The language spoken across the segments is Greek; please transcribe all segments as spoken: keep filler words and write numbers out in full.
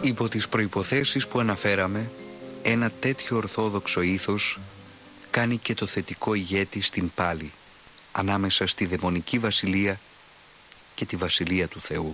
Υπό τις προϋποθέσεις που αναφέραμε, ένα τέτοιο ορθόδοξο ήθος κάνει και το θετικό ηγέτη στην πάλη, ανάμεσα στη δαιμονική βασιλεία και τη βασιλεία του Θεού.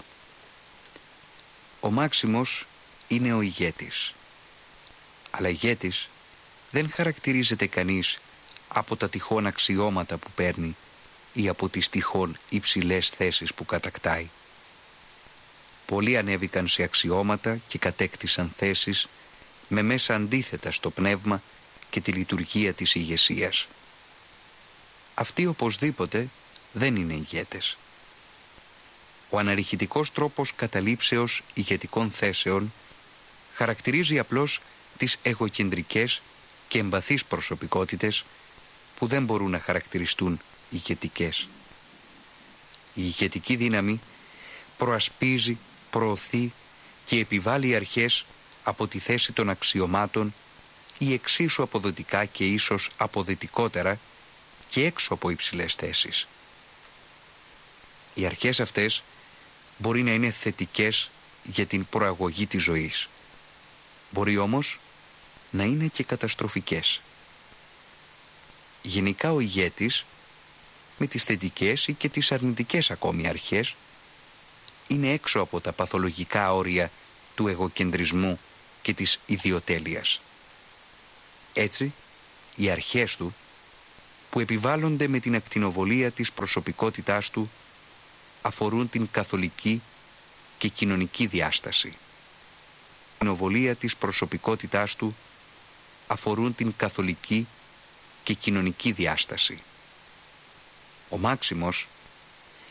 Ο Μάξιμος είναι ο ηγέτης. Αλλά ηγέτης δεν χαρακτηρίζεται κανείς από τα τυχόν αξιώματα που παίρνει ή από τις τυχόν υψηλές θέσεις που κατακτάει. Πολλοί ανέβηκαν σε αξιώματα και κατέκτησαν θέσεις με μέσα αντίθετα στο πνεύμα και τη λειτουργία της ηγεσίας. Αυτοί οπωσδήποτε δεν είναι ηγέτες. Ο αναρριχητικός τρόπος καταλήψεως ηγετικών θέσεων χαρακτηρίζει απλώς τις εγωκεντρικές και εμπαθείς προσωπικότητες που δεν μπορούν να χαρακτηριστούν ηγετικές. Η ηγετική δύναμη προασπίζει, προωθεί και επιβάλλει αρχές από τη θέση των αξιωμάτων ή εξίσου αποδοτικά και ίσως αποδετικότερα και έξω από υψηλές θέσεις. Οι αρχές αυτές μπορεί να είναι θετικές για την προαγωγή της ζωής. Μπορεί όμως να είναι και καταστροφικές. Γενικά ο ηγέτης, με τις θετικές ή και τις αρνητικές ακόμη αρχές, είναι έξω από τα παθολογικά όρια του εγωκεντρισμού και της ιδιοτέλειας. Έτσι, οι αρχές του, που επιβάλλονται με την ακτινοβολία της προσωπικότητάς του, αφορούν την καθολική και κοινωνική διάσταση. Η ακτινοβολία της προσωπικότητάς του αφορούν την καθολική και κοινωνική διάσταση. Ο Μάξιμος